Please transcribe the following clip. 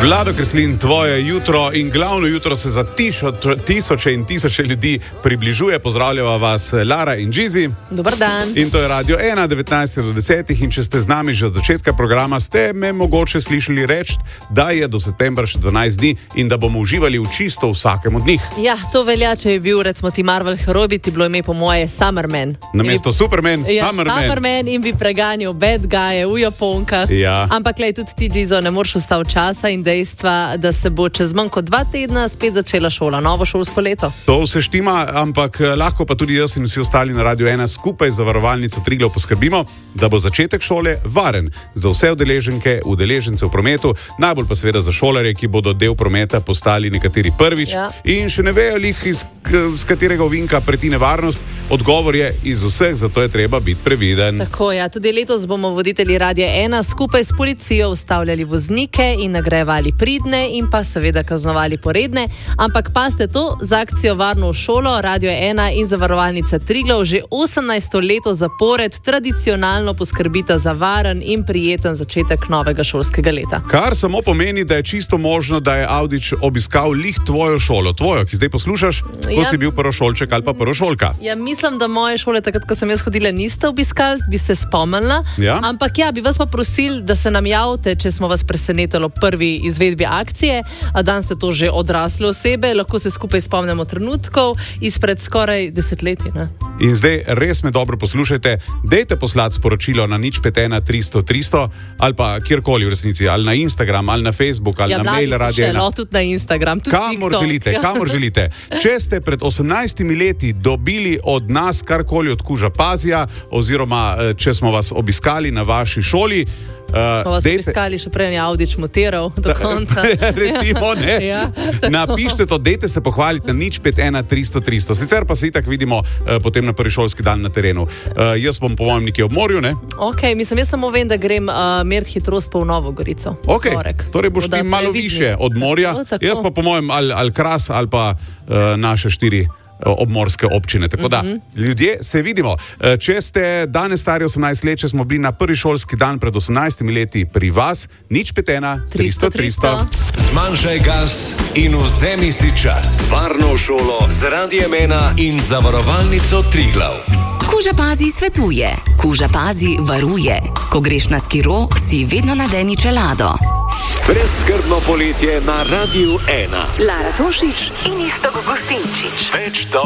Vlado Kreslin, tvoje jutro in glavno jutro se za tisoče in tisoče ljudi približuje. Pozdravljava vas Lara in Džizi. Dobar dan. In to je Radio 1, 19 do 10. In če ste z nami že od začetka programa, ste me mogoče slišali reči, da je do septembra še 12 dni in da bomo uživali v čisto vsakem od njih. Ja, to velja, če je bil recimo ti Marvel heroj, bi ti bilo ime po moje Summerman. Namesto Superman, Summerman in bi preganjal bad guye v Japonkah. Ja. Ampak lej, tudi ti, Džizo, ne moreš ustaviti časa in dejstva, da se bo čez manj kot 2 tedna spet začela šola, novo šolsko leto. To vse štima, ampak lahko pa tudi jaz in vsi ostali na Radio 1 skupaj z Zavarovalnico Triglav poskrbimo, da bo začetek šole varen za vse udeleženke, udeležence v prometu, najbolj pa seveda za šolarje, ki bodo del prometa postali nekateri prvič in še ne vejo z katerega ovinka preti nevarnost. Odgovor je iz vseh, zato je treba biti previden. Tako, ja, tudi letos bomo voditelji Radia 1 skupaj s policijo ustavljali voznike in nagrajevali pridne in pa seveda kaznovali poredne, ampak pazite to, z akcijo Varno v šolo Radio 1 in Zavarovalnica Triglav že 18. leto zapored tradicionalno poskrbita za varen in prijeten začetek novega šolskega leta. Kar samo pomeni, da je čisto možno, da je Avdić obiskal lih tvojo šolo, tvojo, ki zdaj poslušaš, ko si bil prvošolček ali pa prvošolka. Ja, mislim, da moje šole, takrat, ko sem jaz hodila, niste obiskali, bi se spomnila. Ja? Ampak ja, bi vas pa prosili, da se nam javite, če smo vas presenetili v prvi izvedbi akcije. Dan ste to že odrasle osebe, lahko se skupaj spomnimo trenutkov izpred skoraj desetletij. Ne? In zdaj res me dobro poslušajte, dejte poslati sporočilo na 051 300 300 ali pa kjerkoli v resnici, ali na Instagram, ali na Facebook, ali na mail Radio 1. Tudi na Instagram, tudi kamor želite. Če ste pred 18 leti dobili od nas karkoli od Kuža Pazija, oziroma če smo vas obiskali na vaši šoli, pa vas obiskali še prej, je Avdić montiral do konca. Recimo, ne. Ja, napišite to, dejte se pohvaliti na 051 300 300. Sicer pa se itak vidimo potem na prvi šolski dan na terenu. Jaz bom po mojem nekje ob morju, ne? Ok, mislim, jaz samo vem, da grem meriti hitrost pa v Novo Gorico. Ok, torej boš ti malo više od morja. Jaz pa po mojem ali Kras ali pa naše 4 obmorske občine. Tako da, ljudje, se vidimo. Če ste danes stari 18 let, če smo bili na prvi šolski dan pred 18 leti pri vas, 051 300 300. Zmanjšaj gas in vzemi si čas. Varno v šolo z Radiem 1 in Zavarovalnico Triglav. Kuža Pazi svetuje, Kuža Pazi varuje. Ko greš na skiro, si vedno nadeni čelado. Brezskrbno poletje na Radiu 1. Lara Tošić in Iztok Gustinčič. Več